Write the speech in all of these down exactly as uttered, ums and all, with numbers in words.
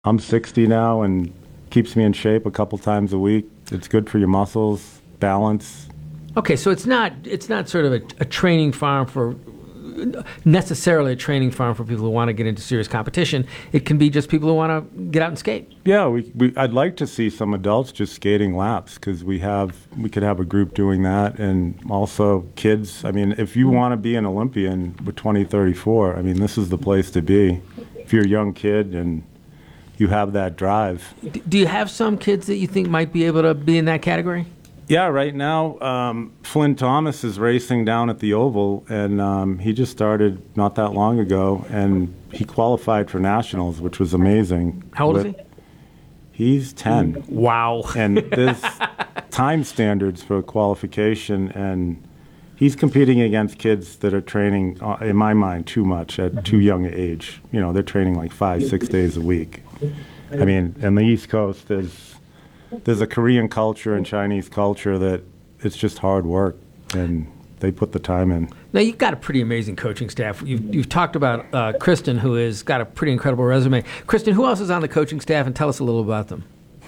I'm sixty now and keeps me in shape a couple times a week. It's good for your muscles, balance. Okay, so it's not it's not sort of a, a training farm for necessarily a training farm for people who want to get into serious competition. It can be just people who want to get out and skate. Yeah, we, we I'd like to see some adults just skating laps because we have we could have a group doing that, and also kids. I mean, if you want to be an Olympian with twenty thirty-four, I mean, this is the place to be. If you're a young kid and you have that drive. D- do you have some kids that you think might be able to be in that category? Yeah, right now, um, Flynn Thomas is racing down at the Oval, and um, he just started not that long ago, and he qualified for nationals, which was amazing. How old With, is he? He's ten. Wow. And there's time standards for qualification, and he's competing against kids that are training, uh, in my mind, too much at too young an age. You know, they're training like five, six days a week. I mean, in the East Coast, there's there's a Korean culture and Chinese culture that it's just hard work, and they put the time in. Now, you've got a pretty amazing coaching staff. You've, you've talked about uh, Kristen, who has got a pretty incredible resume. Kristen, who else is on the coaching staff, and tell us a little about them.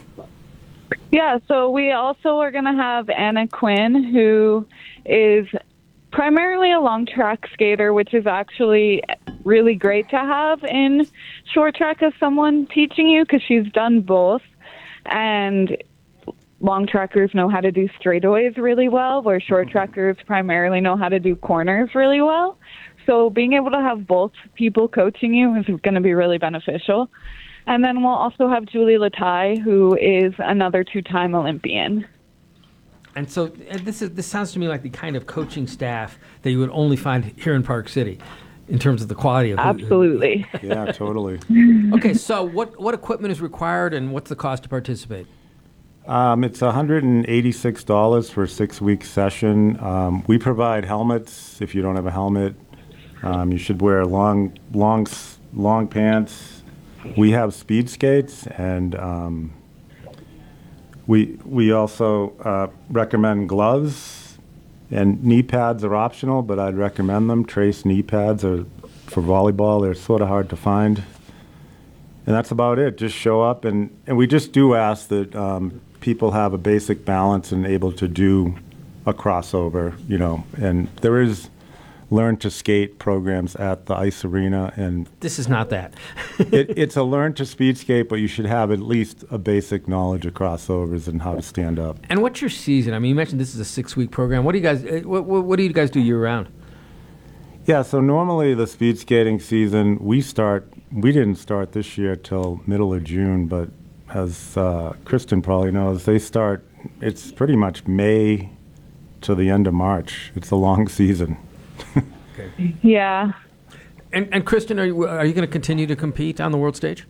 Yeah, so we also are going to have Anna Quinn, who is primarily a long track skater, which is actually really great to have in short track as someone teaching you because she's done both. And long trackers know how to do straightaways really well, where short trackers primarily know how to do corners really well. So being able to have both people coaching you is going to be really beneficial. And then we'll also have Julie Latai, who is another two-time Olympian. And so and this is this sounds to me like the kind of coaching staff that you would only find here in Park City in terms of the quality of Absolutely. Yeah, totally. Okay, so what, what equipment is required and what's the cost to participate? Um, it's one hundred eighty-six dollars for a six-week session. Um, we provide helmets. If you don't have a helmet, um, you should wear long, long, long pants. We have speed skates, and um, we we also uh, recommend gloves. And knee pads are optional, but I'd recommend them. Trace knee pads are for volleyball. They're sort of hard to find. And that's about it. Just show up. And, and we just do ask that um, people have a basic balance and able to do a crossover, you know. And there is learn to skate programs at the ice arena. And this is not that. it, it's a learn to speed skate, but you should have at least a basic knowledge of crossovers and how to stand up. And what's your season? I mean, you mentioned this is a six-week program. What do you guys? What, what, what do you guys do year-round? Yeah, so normally the speed skating season, we start. We didn't start this year till middle of June, but as uh, Kristen probably knows, they start. It's pretty much May to the end of March. It's a long season. Okay. Yeah. And, and Kristen, are you, are you going to continue to compete on the world stage?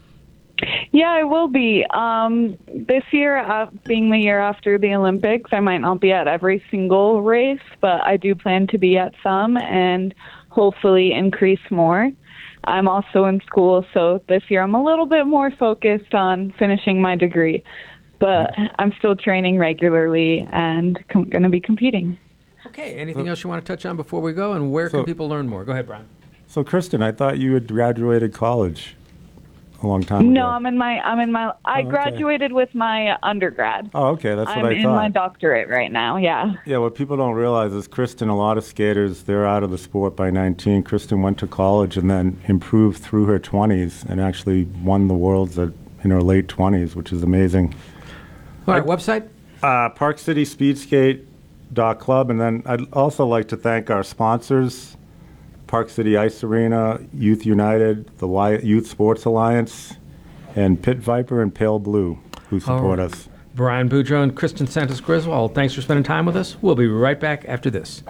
Yeah, I will be. Um, this year, uh, being the year after the Olympics, I might not be at every single race, but I do plan to be at some and hopefully increase more. I'm also in school, so this year I'm a little bit more focused on finishing my degree, but I'm still training regularly and com- going to be competing. Okay, anything else you want to touch on before we go, and where so, can people learn more? Go ahead, Brian. So, Kristen, I thought you had graduated college a long time ago. No, I'm in my, I'm in my, I oh, okay. graduated with my undergrad. Oh, okay, that's what I'm I in thought. my doctorate right now, yeah. Yeah, what people don't realize is Kristen, a lot of skaters, they're out of the sport by nineteen. Kristen went to college and then improved through her twenties and actually won the Worlds at, in her late twenties, which is amazing. All right, I, website? Uh, Park City Speed Skate dot club, and then I'd also like to thank our sponsors, Park City Ice Arena, Youth United, the y- Youth Sports Alliance, and Pit Viper and Pale Blue, who support right. us. Brian Boudreau and Kristen Santos Griswold, thanks for spending time with us. We'll be right back after this.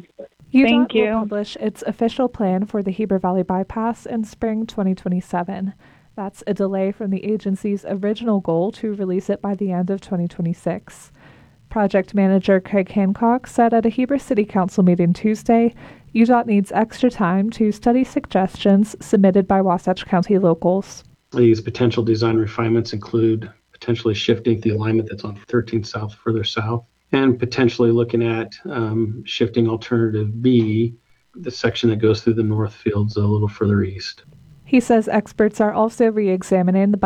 U D O T Thank you. will publish its official plan for the Heber Valley Bypass in spring twenty twenty-seven. That's a delay from the agency's original goal to release it by the end of twenty twenty-six. Project manager Craig Hancock said at a Heber City Council meeting Tuesday, U D O T needs extra time to study suggestions submitted by Wasatch County locals. These potential design refinements include potentially shifting the alignment that's on thirteenth South further south, and potentially looking at um, shifting alternative B, the section that goes through the North Fields a little further east. He says experts are also re examining the